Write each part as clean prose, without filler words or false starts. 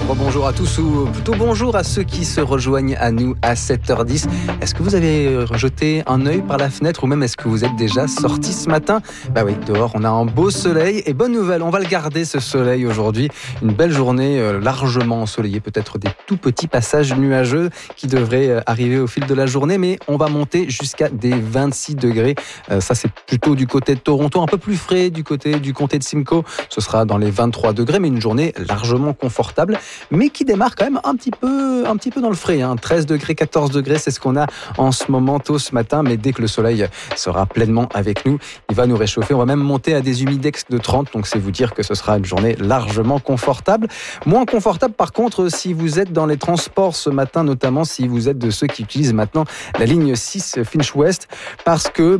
Bonjour à tous ou plutôt bonjour à ceux qui se rejoignent à nous à 7h10. Est-ce que vous avez jeté un œil par la fenêtre ou même est-ce que vous êtes déjà sortis ce matin ? Bah oui, dehors on a un beau soleil et bonne nouvelle, on va le garder ce soleil aujourd'hui. Une belle journée largement ensoleillée, peut-être des tout petits passages nuageux qui devraient arriver au fil de la journée, mais on va monter jusqu'à des 26 degrés. Ça c'est plutôt du côté de Toronto, un peu plus frais du côté du comté de Simcoe. Ce sera dans les 23 degrés, mais une journée largement confortable, mais qui démarre quand même un petit peu dans le frais. 13 degrés, 14 degrés, c'est ce qu'on a en ce moment tôt ce matin, mais dès que le soleil sera pleinement avec nous, il va nous réchauffer. On va même monter à des humidex de 30, donc c'est vous dire que ce sera une journée largement confortable. Moins confortable par contre si vous êtes dans les transports ce matin, notamment si vous êtes de ceux qui utilisent maintenant la ligne 6 Finch West, parce que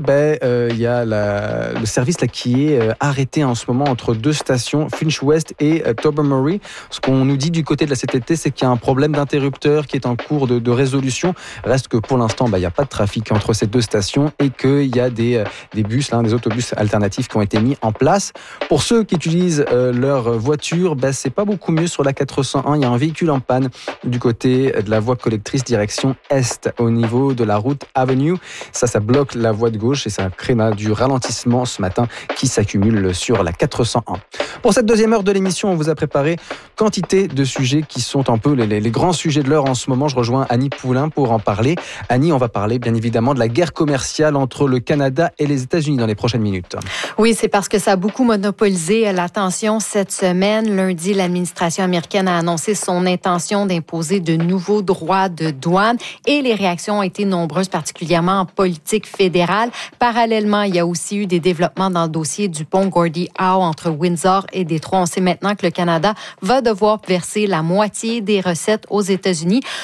y a le service là qui est arrêté en ce moment entre deux stations, Finch West et Tobermory. Ce qu'on nous dit du côté de la CTT, c'est qu'il y a un problème d'interrupteur qui est en cours de résolution. Reste que pour l'instant, il n'y a pas de trafic entre ces deux stations et qu'il y a des bus, des autobus alternatifs qui ont été mis en place. Pour ceux qui utilisent leur voiture, c'est pas beaucoup mieux sur la 401. Il y a un véhicule en panne du côté de la voie collectrice direction Est au niveau de la route Avenue. Ça bloque la voie de gauche et ça crée du ralentissement ce matin qui s'accumule sur la 401. Pour cette deuxième heure de l'émission, on vous a préparé quantité de sujets qui sont un peu les grands sujets de l'heure en ce moment. Je rejoins Annie Poulain pour en parler. Annie, on va parler bien évidemment de la guerre commerciale entre le Canada et les États-Unis dans les prochaines minutes. Oui, c'est parce que ça a beaucoup monopolisé l'attention cette semaine. Lundi, l'administration américaine a annoncé son intention d'imposer de nouveaux droits de douane et les réactions ont été nombreuses, particulièrement en politique fédérale. Parallèlement, il y a aussi eu des développements dans le dossier du pont Gordie Howe entre Windsor et Détroit. On sait maintenant que le Canada va devoir verser la moitié des recettes aux États-Unis.